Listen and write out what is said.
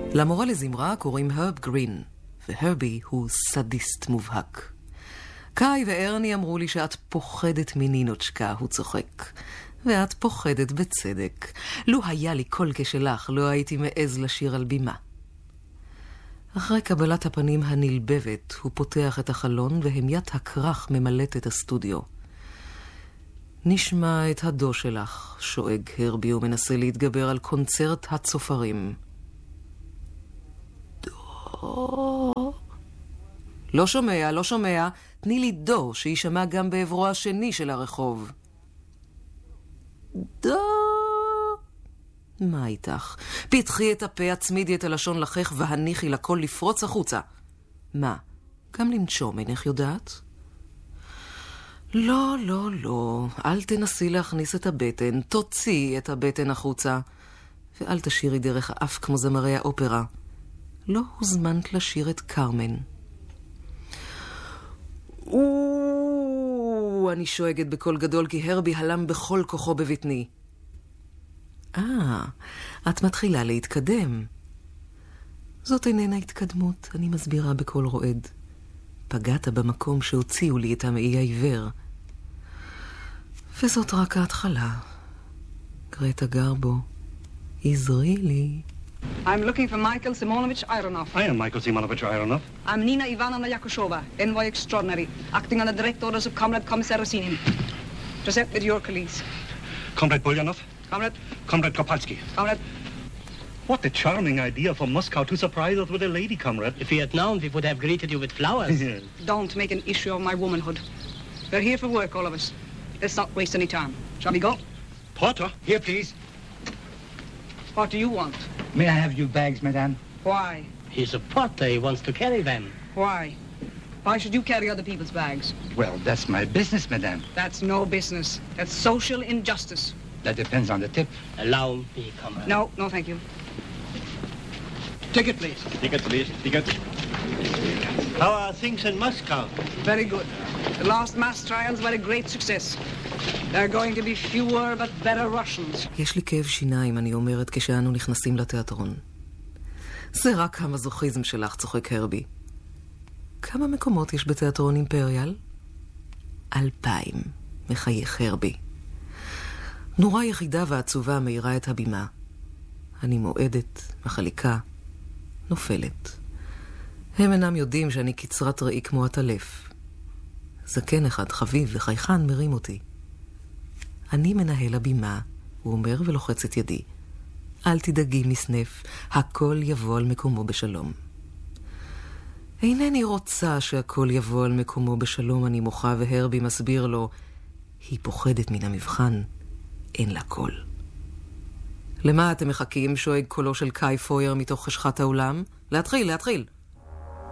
למורה לזמרה קוראים הרב גרין, והרבי הוא סדיסט מובהק. קאי וארני אמרו לי שאת פוחדת מנינוצ'קה, הוא צוחק. ואת פוחדת בצדק. לו היה לי קול כשלך, לא הייתי מעז לשיר על בימה. אחרי קבלת הפנים הנלבבת, הוא פותח את החלון והמיית הכרח ממלאת את הסטודיו. נשמע את הדו שלך, שואג הרבי ומנסה להתגבר על קונצרט הצופרים. דו... לא שומע, לא שומע. תני לי דו, שישמע גם בעברו השני של הרחוב. דו... מה איתך? פתחי את הפה, הצמידי את הלשון לחך והניחי לכל לפרוץ החוצה. מה? גם לנשום אינך יודעת? לא, לא, לא. אל תנסי להכניס את הבטן. תוציאי את הבטן החוצה. ואל תשירי דרך האף כמו זמרי האופרה. לא הוזמנת לשיר את קרמן. אני שואגת בקול גדול כי הרבי הלם בכל כוחו בבטני. את מתחילה להתקדם. זאת איננה התקדמות, אני מסבירה בקול רועד. פגעת במקום שהוציאו לי את המעי העיוור. וזאת רק ההתחלה. גרטה גרבו, עזרי לי. I'm looking for Michael Simonovich Ironov. I am Michael Simonovich Ironov. I'm Nina Ivanovna Yakushova, envoy extraordinary, acting on the direct orders of Comrade Commissar Rosinin. Present with your colleagues. Comrade Bulyanov. Comrade Kopalsky. Comrade. What a charming idea for Moscow to surprise us with a lady, comrade. If we had known, we would have greeted you with flowers. Don't make an issue of my womanhood. We're here for work, all of us. Let's not waste any time. Shall we go? Porter. Here, please. What do you want? May I have your bags, madame? Why? He's a porter. He wants to carry them. Why? Why should you carry other people's bags? Well, that's my business, madame. That's no business. That's social injustice. That depends on the tip. Allow me, comrade. No, thank you. Ticket, please. Ticket, please. Ticket. How are things in Moscow? Very good. The last mass trials were a great success. There are going to be fewer but better Russians. יש לי כאב שיניים, אני אומרת, כשאנו נכנסים לתיאטרון. זה רק המזוכיזם שלך, צוחק הרבי. כמה מקומות יש בתיאטרון אימפריאל? 2,000, מחייך הרבי. נורה יחידה ועצובה מאירה את הבימה. אני מועדת, מחליקה, נופלת. הם אינם יודעים שאני קצרת ראי כמו הטלף. זקן אחד חביב וחייכן מרים אותי. אני מנהל הבימה, הוא אומר ולוחץ את ידי. אל תדאגי מסנף, הכל יבוא על מקומו בשלום. אינני רוצה שהכל יבוא על מקומו בשלום, אני מוחה, והרבי מסביר לו, היא פוחדת מן המבחן, אין לה קול. למה אתם מחכים? שואג קולו של קאי פויר מתוך חשכת האולם. להתחיל.